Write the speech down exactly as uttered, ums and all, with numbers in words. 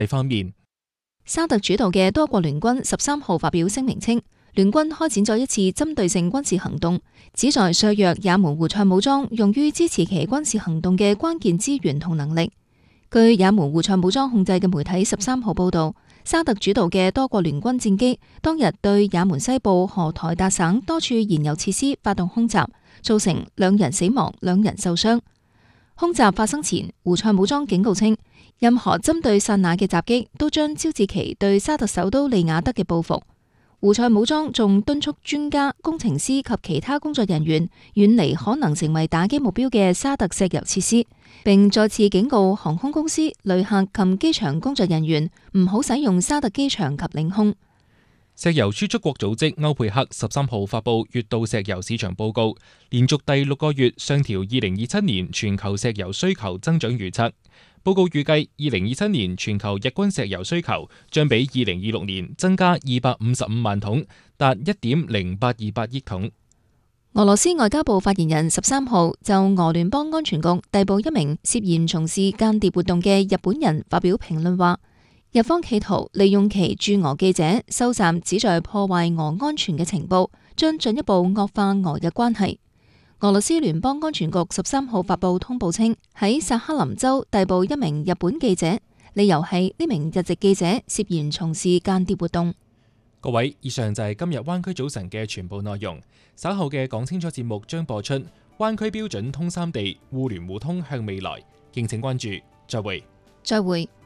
方面， 沙特主導嘅多國聯軍十三號發表聲明稱，聯軍開展咗一次針對性軍事行動，旨在削弱也門胡塞武裝用於支持其軍事行動嘅關鍵資源同能力。據也門胡塞武裝控制嘅媒體十三號報導，沙特主導嘅多國聯軍戰機當日對也門西部荷台達省多處燃油設施發動空襲，造成兩人死亡、兩人受傷。空襲發生前，胡塞武裝警告稱，任何針對薩那嘅襲擊都將招致其對沙特首都利雅得嘅報復。胡塞武裝仲敦促專家、工程師及其他工作人員遠離可能成為打擊目標嘅沙特石油設施，並再次警告航空公司、旅客及機場工作人員唔好使用沙特機場及領空。 石油輸出國組織歐佩克十三號發布月度石油市場報告，連續第六個月上調二零二七年全球石油需求增長預測。報告預計，二零二七年全球日均石油需求將比二零二六年增加二百五十五萬桶，達一點零八二八億桶。 俄羅斯外交部發言人十三號就俄聯邦安全局逮捕一名涉嫌從事間諜活動嘅日本人發表評論話，日方企圖利用其駐俄記者收集旨在破壞俄安全嘅情報，將進一步惡化俄日關係。俄羅斯聯邦安全局十三號發布通報稱，喺薩克林州逮捕一名日本記者，理由係呢名日籍記者涉嫌從事間諜活動。 各位，以上就係今日灣區早晨嘅全部內容。稍後嘅講清楚節目將播出灣區標準通三地互聯互通向未來，敬請關注。再會。 再會。